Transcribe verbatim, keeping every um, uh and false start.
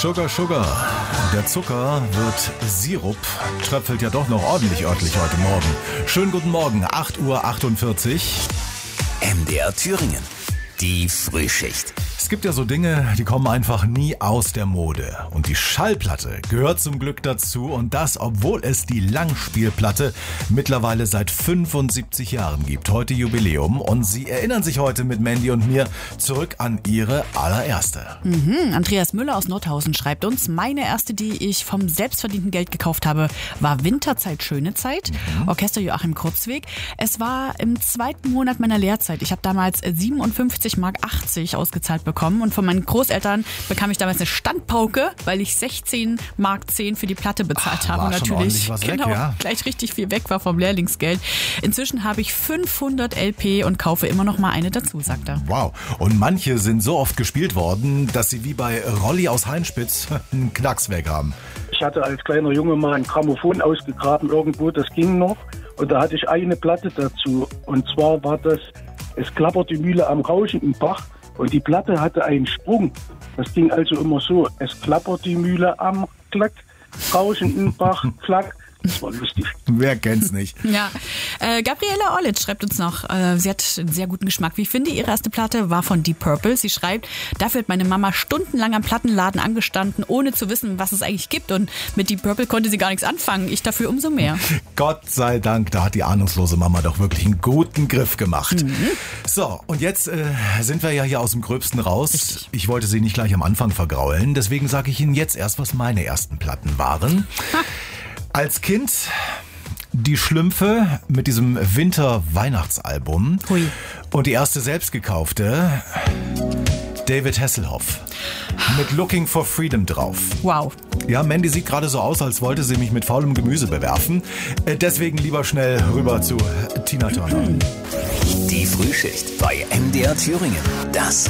Sugar, Sugar. Der Zucker wird Sirup. Tröpfelt ja doch noch ordentlich örtlich heute Morgen. Schönen guten Morgen, acht Uhr achtundvierzig. M D R Thüringen. Die Frühschicht. Es gibt ja so Dinge, die kommen einfach nie aus der Mode. Und die Schallplatte gehört zum Glück dazu. Und das, obwohl es die Langspielplatte mittlerweile seit fünfundsiebzig Jahren gibt. Heute Jubiläum. Und Sie erinnern sich heute mit Mandy und mir zurück an ihre allererste. Mhm. Andreas Müller aus Nordhausen schreibt uns, meine erste, die ich vom selbstverdienten Geld gekauft habe, war Winterzeit, schöne Zeit. Mhm. Orchester Joachim Kurzweg. Es war im zweiten Monat meiner Lehrzeit. Ich habe damals siebenundfünfzig Mark achtzig ausgezahlt bekommen. Und von meinen Großeltern bekam ich damals eine Standpauke, weil ich sechzehn Mark zehn für die Platte bezahlt Ach, habe. war Und schon natürlich was genau, weg, ja? gleich richtig viel weg war vom Lehrlingsgeld. Inzwischen habe ich fünfhundert L P und kaufe immer noch mal eine dazu, sagt er. Wow. Und manche sind so oft gespielt worden, dass sie wie bei Rolli aus Heinspitz einen Knacks weg haben. Ich hatte als kleiner Junge mal ein Grammophon ausgegraben irgendwo, das ging noch. Und da hatte ich eine Platte dazu. Und zwar war das Es klappert die Mühle am rauschenden Bach. Und die Platte hatte einen Sprung. Das ging also immer so. Es klappert die Mühle am Klack, rauschenden Bach, Klack. Das war lustig. Wer kennt's nicht? Ja, äh, Gabriela Orlitz schreibt uns noch, äh, sie hat einen sehr guten Geschmack. Wie ich finde, ihre erste Platte war von Deep Purple. Sie schreibt, dafür hat meine Mama stundenlang am Plattenladen angestanden, ohne zu wissen, was es eigentlich gibt. Und mit Deep Purple konnte sie gar nichts anfangen. Ich dafür umso mehr. Gott sei Dank, da hat die ahnungslose Mama doch wirklich einen guten Griff gemacht. Mhm. So, und jetzt äh, sind wir ja hier aus dem Gröbsten raus. Richtig. Ich wollte Sie nicht gleich am Anfang vergraulen. Deswegen sage ich Ihnen jetzt erst, was meine ersten Platten waren. Ha. Als Kind die Schlümpfe mit diesem Winter-Weihnachtsalbum. Hui. Und die erste selbst gekaufte, David Hasselhoff, mit Looking for Freedom drauf. Wow. Ja, Mandy sieht gerade so aus, als wollte sie mich mit faulem Gemüse bewerfen. Deswegen lieber schnell rüber zu Tina Turner. Die Frühschicht bei M D R Thüringen. Das